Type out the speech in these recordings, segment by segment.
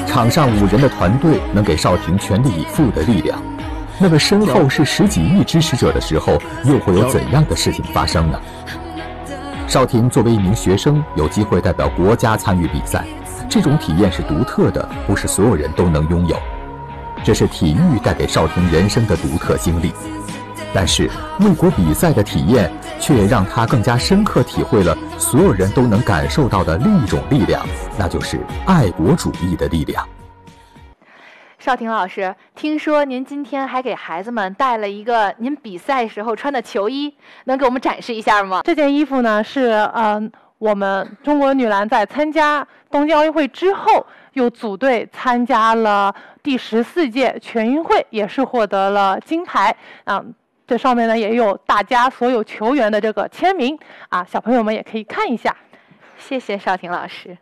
场上5人的团队能给邵婷全力以赴的力量，那么身后是10几亿支持者的时候，又会有怎样的事情发生呢？邵婷作为一名学生，有机会代表国家参与比赛，这种体验是独特的，不是所有人都能拥有。这是体育带给邵婷人生的独特经历，但是为国比赛的体验却也让她更加深刻体会了所有人都能感受到的另一种力量，那就是爱国主义的力量。 邵婷老师，听说您今天还给孩子们带了一个您比赛时候穿的球衣，能给我们展示一下吗？ 这件衣服呢是我们中国女篮在参加东京奥运会之后，又组队参加了第14届全运会，也是获得了金牌。这上面呢也有大家所有球员的这个签名啊，小朋友们也可以看一下。 谢谢邵婷老师。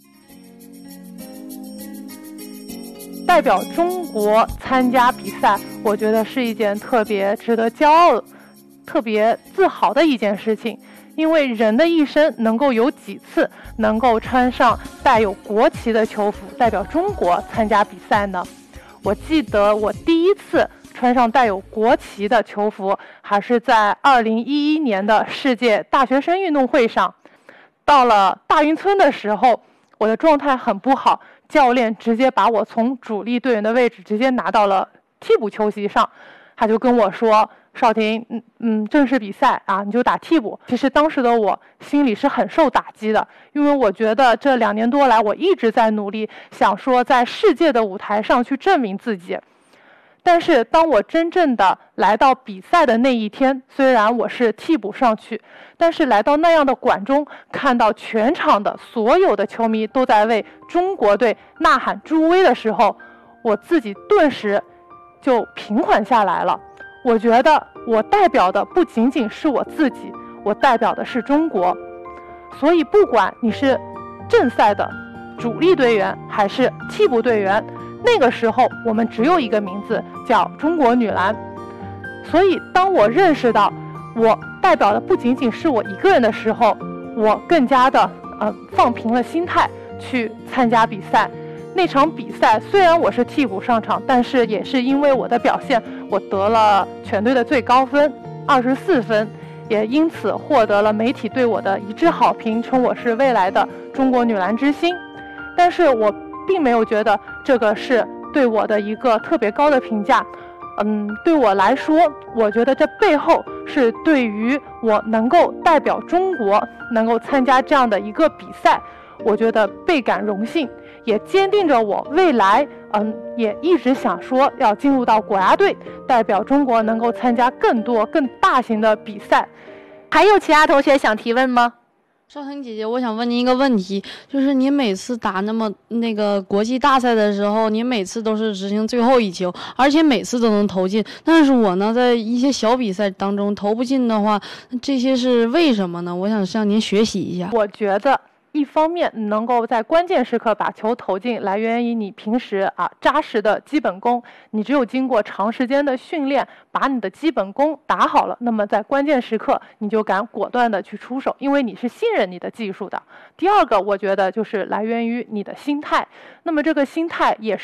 代表中国参加比赛，我觉得是一件特别值得骄傲、特别自豪的一件事情。因为人的一生能够有几次能够穿上带有国旗的球服代表中国参加比赛呢？我记得我第一次穿上带有国旗的球服还是在2011年的世界大学生运动会上。到了大云村的时候，我的状态很不好，教练直接把我从主力队员的位置直接拿到了替补球席上，他就跟我说：“邵婷，正式比赛啊，你就打替补。”其实当时的我心里是很受打击的，因为我觉得这2年多来我一直在努力，想说在世界的舞台上去证明自己。但是当我真正的来到比赛的那一天，虽然我是替补上去，但是来到那样的馆中，看到全场的所有的球迷都在为中国队呐喊助威的时候，我自己顿时就平缓下来了。我觉得我代表的不仅仅是我自己，我代表的是中国。所以不管你是正赛的主力队员还是替补队员，那个时候我们只有一个名字，叫中国女篮。所以当我认识到我代表的不仅仅是我一个人的时候，我更加的放平了心态去参加比赛。那场比赛虽然我是替补上场，但是也是因为我的表现，我得了全队的最高分24分，也因此获得了媒体对我的一致好评，称我是未来的中国女篮之星。但是我并没有觉得这个是对我的一个特别高的评价。对我来说，我觉得这背后是对于我能够代表中国，能够参加这样的一个比赛，我觉得倍感荣幸，也坚定着我未来也一直想说要进入到国家队，代表中国能够参加更多更大型的比赛。 还有其他同学想提问吗？ 邵婷姐姐，我想问您一个问题，就是您每次打那个国际大赛的时候，您每次都是执行最后一球，而且每次都能投进。但是我呢，在一些小比赛当中投不进的话，这些是为什么呢？我想向您学习一下。 我觉得一方面能够在关键时刻把球投进，来源于你平时扎实的基本功。你只有经过长时间的训练，把你的基本功打好了，那么在关键时刻你就敢果断的去出手，因为你是信任你的技术的。第二个，我觉得就是来源于你的心态。那么这个心态也是